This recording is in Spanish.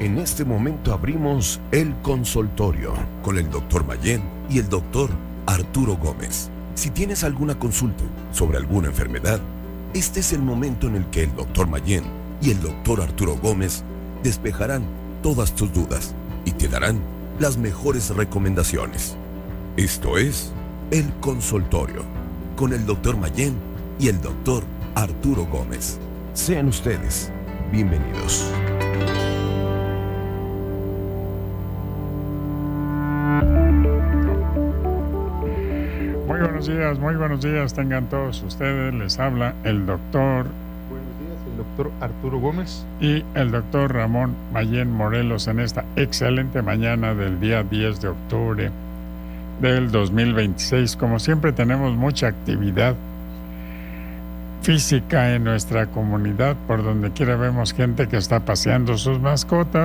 En este momento abrimos el consultorio con el Dr. Mayén y el Dr. Arturo Gómez. Si tienes alguna consulta sobre alguna enfermedad, este es el momento en el que el Dr. Mayén y el Dr. Arturo Gómez despejarán todas tus dudas y te darán las mejores recomendaciones. Esto es el consultorio con el Dr. Mayén y el Dr. Arturo Gómez. Sean ustedes bienvenidos. Muy buenos días tengan todos ustedes. Les habla el doctor. Buenos días, el doctor Arturo Gómez. Y el doctor Ramón Mayén Morelos en esta excelente mañana del día 10 de octubre del 2026. Como siempre tenemos mucha actividad física en nuestra comunidad. Por donde quiera vemos gente que está paseando sus mascotas.